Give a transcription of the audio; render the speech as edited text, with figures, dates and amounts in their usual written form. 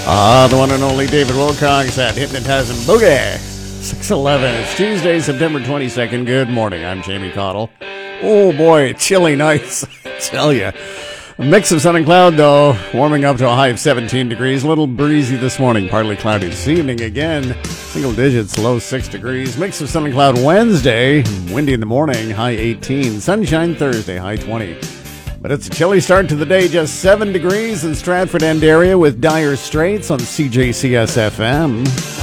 The one and only David Wilcox at Hypnotizing Boogie. 6:11. It's Tuesday, September 22nd. Good morning. I'm Jamie Cottle. Oh boy, chilly nights. I tell you. A mix of sun and cloud, though. Warming up to a high of 17 degrees. A little breezy this morning. Partly cloudy this evening. Again, single digits, low 6 degrees. Mix of sun and cloud Wednesday. Windy in the morning, high 18. Sunshine Thursday, high 20. But it's a chilly start to the day. Just 7 degrees in Stratford End area with Dire Straits on CJCS FM.